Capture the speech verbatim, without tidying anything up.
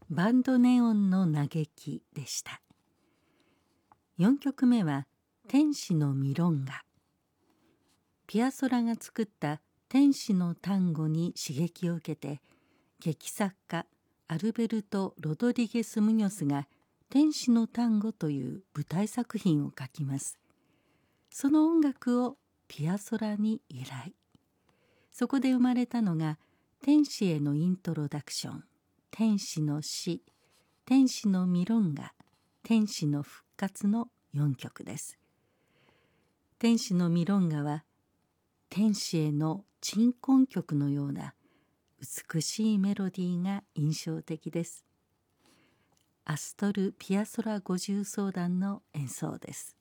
バンドネオンの嘆きでした。よんきょくめは天使のミロンガ。ピアソラが作った天使の単語に刺激を受けて、劇作家アルベルト・ロドリゲス・ムニョスが天使の単語という舞台作品を書きます。その音楽をピアソラに依頼。そこで生まれたのが天使へのイントロダクション、天使の死、天使のミロンガ、天使の復活のよんきょくです。天使のミロンガは天使への鎮魂曲のような美しいメロディーが印象的です。アストル・ピアソラ五重奏団の演奏です。